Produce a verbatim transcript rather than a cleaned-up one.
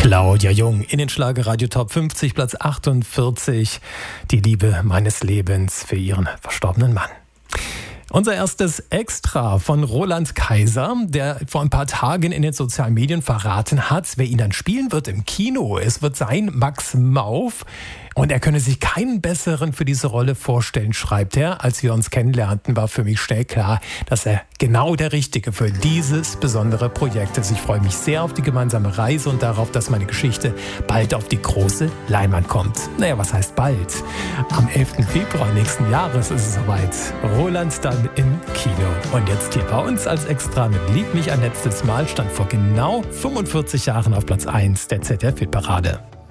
Claudia Jung in den Schlagerradio Top fünfzig, Platz achtundvierzig. Die Liebe meines Lebens für ihren verstorbenen Mann. Unser erstes Extra von Roland Kaiser, der vor ein paar Tagen in den sozialen Medien verraten hat, wer ihn dann spielen wird im Kino. Es wird sein Max Mauf. Und er könne sich keinen besseren für diese Rolle vorstellen, schreibt er. Als wir uns kennenlernten, war für mich schnell klar, dass er genau der Richtige für dieses besondere Projekt ist. Ich freue mich sehr auf die gemeinsame Reise und darauf, dass meine Geschichte bald auf die große Leinwand kommt. Naja, was heißt bald? Am elften Februar nächsten Jahres ist es soweit. Roland dann im Kino. Und jetzt hier bei uns als Extra mit Lieb mich ein letztes Mal stand vor genau fünfundvierzig Jahren auf Platz eins der Z D F-Hitparade.